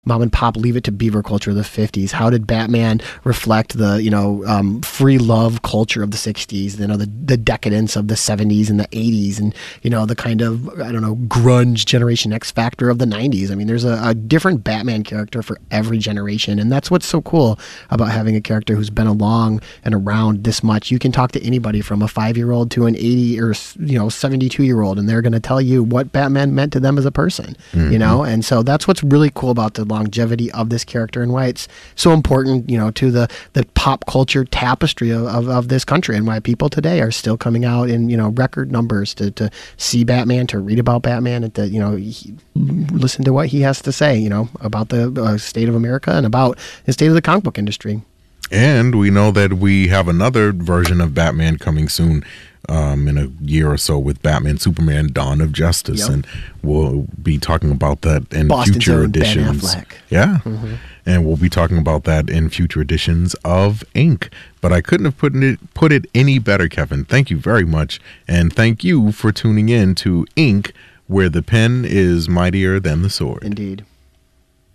mom and pop Leave It to Beaver culture of the 50s? How did Batman reflect the, free love culture of the 60s, the decadence of the 70s and the 80s, and, the kind of, grunge Generation X factor of the 90s? I mean, there's a different Batman character for every generation, and that's what's so cool about having a character who's been along and around this much. You can talk to anybody from a 5-year-old to an 80 or 72-year-old, and they're going to tell you what Batman meant to them as a person, and so that's what's really cool about the longevity of this character and why it's so important, to the pop culture tapestry of this country, and why people today are still coming out in, record numbers to see Batman, to read about Batman, and to, listen to what he has to say, about the state of America and about the state of the comic book industry. And we know that we have another version of Batman coming soon, in a year or so, with Batman Superman Dawn of Justice. Yep. And we'll be talking about that in Boston's future own editions. Ben Affleck. Yeah. Mm-hmm. And we'll be talking about that in future editions of Ink. But I couldn't have put it any better, Kevin. Thank you very much. And thank you for tuning in to Ink, where the pen is mightier than the sword. Indeed.